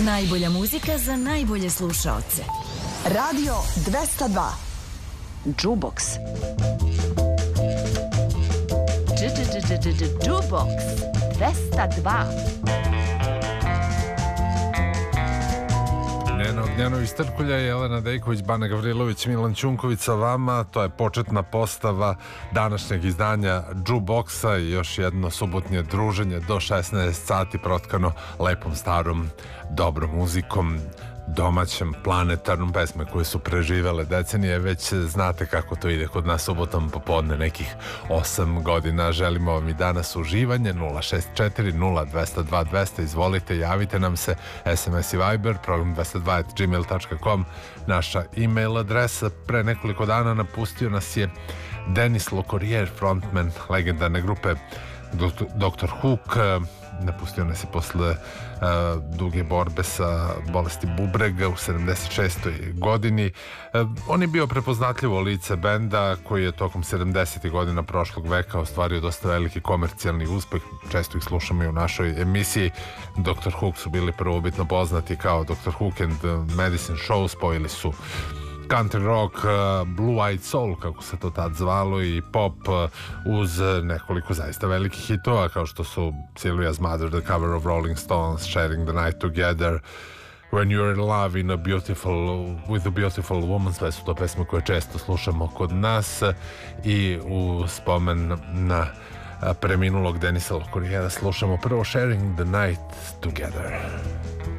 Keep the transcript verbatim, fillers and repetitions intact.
Najbolja muzika za najbolje slušaoce. Radio dvesta dva. Jukebox. Jukebox dvesta dva. Nena Ognjanović Trkulja, Jelena Dejković, Bana Gavrilović, Milan Ćunković sa vama. To je početna postava današnjeg izdanja Jukeboxa i još jedno subotnje druženje do šesnaest sati protkano lepom starom dobrom muzikom, domaćem, planetarnom, pesme koje su preživele decenije. Već znate kako to ide kod nas subotom popodne, nekih osam godina. Želimo vam i danas uživanje. Nula šest četiri nula dvesta dva dvesta, izvolite, javite nam se. S M S i Viber, program dvesta dva at gmail dot com, naša e-mail adresa. Pre nekoliko dana napustio nas je Denis Locorrier, frontman legendarne grupe doktor Hook. Napustio nas je posle uh, duge borbe sa bolesti bubrega u sedamdeset šestoj godini. Uh, on je bio prepoznatljivo lice benda koji je tokom sedamdesetih godina prošlog veka ostvario dosta veliki komercijalni uspeh. Često ih slušamo i u našoj emisiji. doktor Hook su bili prvobitno poznati kao doktor Hook and Medicine Show. Spojili su country rock, blue eyed soul, kako se to tad zvalo, i pop uz nekoliko zaista velikih hitova kao što su Sylvia's Mother, the cover of Rolling Stones, Sharing the Night Together, When You're in Love in a Beautiful, with a Beautiful Woman. Sve su to pesme koje često slušamo kod nas. I u spomen na preminulog Denisa Locorriera slušamo prvo Sharing the Night Together.